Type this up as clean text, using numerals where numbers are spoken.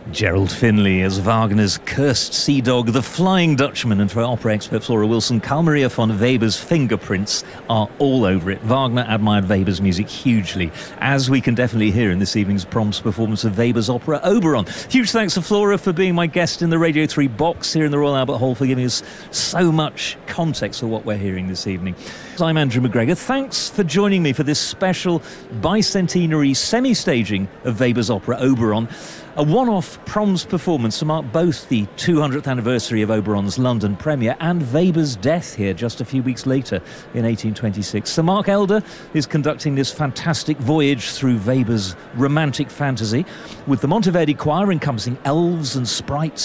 Gerald Finley as Wagner's Cursed Sea Dog, The Flying Dutchman, and for opera expert Flora Wilson, Carl Maria von Weber's fingerprints are all over it. Wagner admired Weber's music hugely, as we can definitely hear in this evening's Proms performance of Weber's opera Oberon. Huge thanks to Flora for being my guest in the Radio 3 box here in the Royal Albert Hall, for giving us so much context for what we're hearing this evening. I'm Andrew McGregor. Thanks for joining me for this special bicentenary semi-staging of Weber's opera Oberon, a one-off Proms performance to mark both the 200th anniversary of Oberon's London premiere and Weber's death here just a few weeks later in 1826. Sir Mark Elder is conducting this fantastic voyage through Weber's romantic fantasy, with the Monteverdi Choir encompassing elves and sprites